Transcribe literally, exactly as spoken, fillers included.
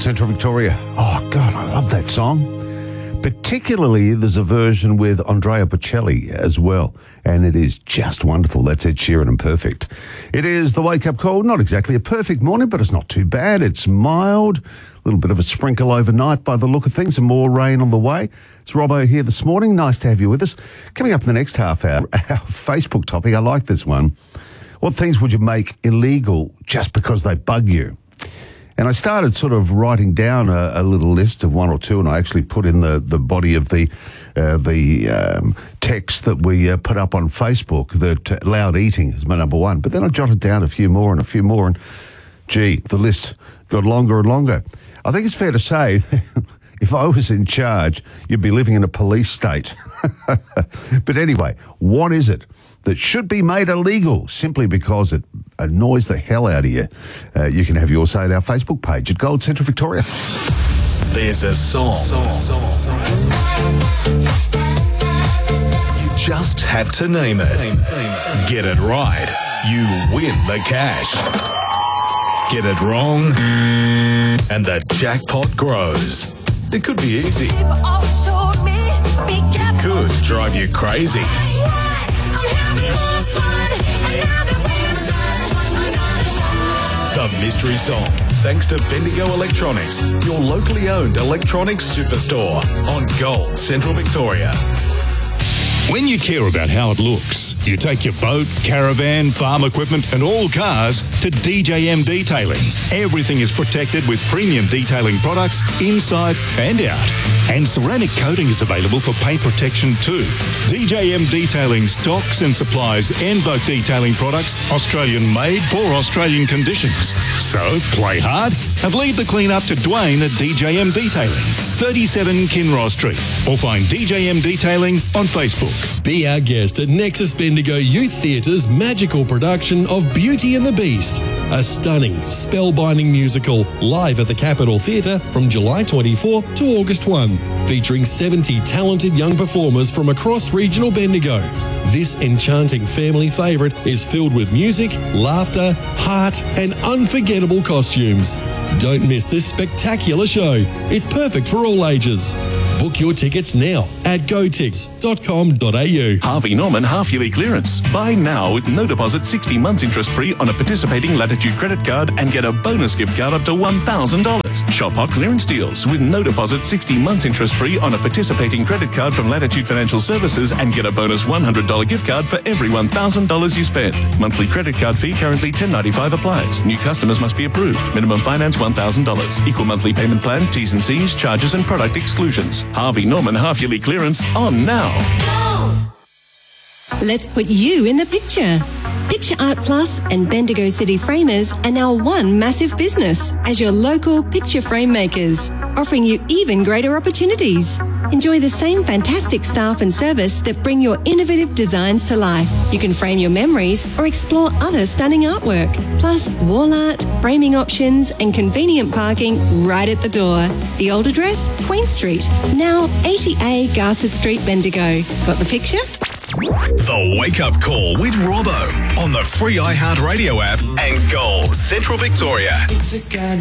Central Victoria. Oh, God, I love that song. Particularly, there's a version with Andrea Bocelli as well, and it is just wonderful. That's Ed Sheeran and Perfect. It is the wake-up call. Not exactly a perfect morning, but it's not too bad. It's mild, a little bit of a sprinkle overnight by the look of things, and more rain on the way. It's Robbo here this morning. Nice to have you with us. Coming up in the next half hour, our Facebook topic, I like this one. What things would you make illegal just because they bug you? And I started sort of writing down a, a little list of one or two, and I actually put in the, the body of the uh, the um, text that we uh, put up on Facebook that uh, loud eating is my number one. But then I jotted down a few more and a few more, and gee, the list got longer and longer. I think it's fair to say, if I was in charge, you'd be living in a police state. But anyway, what is it that should be made illegal simply because it annoys the hell out of you? Uh, you can have your say at our Facebook page at Gold Central Victoria. There's a song. song, song, song. You just have to name it. Get it right, you win the cash. Get it wrong, and the jackpot grows. It could be easy. It could drive you crazy. The mystery song, thanks to Bendigo Electronics, your locally owned electronics superstore on Gold Central Victoria. When you care about how it looks, you take your boat, caravan, farm equipment and all cars to D J M Detailing. Everything is protected with premium detailing products inside and out. And ceramic coating is available for paint protection too. D J M Detailing stocks and supplies Envoke detailing products, Australian made for Australian conditions. So play hard and leave the clean up to Dwayne at D J M Detailing, thirty-seven Kinross Street, or find D J M Detailing on Facebook. Be our guest at Nexus Bendigo Youth Theatre's magical production of Beauty and the Beast, a stunning, spellbinding musical live at the Capitol Theatre from July twenty-fourth to August first, featuring seventy talented young performers from across regional Bendigo. This enchanting family favourite is filled with music, laughter, heart and unforgettable costumes. Don't miss this spectacular show. It's perfect for all ages. Book your tickets now at go tix dot com dot a u. Harvey Norman half-yearly clearance. Buy now with no deposit, sixty months interest-free on a participating Latitude credit card and get a bonus gift card up to one thousand dollars. Shop hot clearance deals with no deposit, sixty months interest-free on a participating credit card from Latitude Financial Services and get a bonus one hundred dollars gift card for every one thousand dollars you spend. Monthly credit card fee currently ten dollars and ninety-five cents applies. New customers must be approved. Minimum finance one thousand dollars. Equal monthly payment plan, T's and C's, charges and product exclusions. Harvey Norman half-yearly clearance on now. Let's put you in the picture. Picture Art Plus and Bendigo City Framers are now one massive business as your local picture frame makers, offering you even greater opportunities. Enjoy the same fantastic staff and service that bring your innovative designs to life. You can frame your memories or explore other stunning artwork, plus wall art, framing options and convenient parking right at the door. The old address, Queen Street, now eighty A Garsett Street, Bendigo. Got the picture? The Wake Up Call with Robbo on the free iHeartRadio app and Gold Central Victoria. It's a kind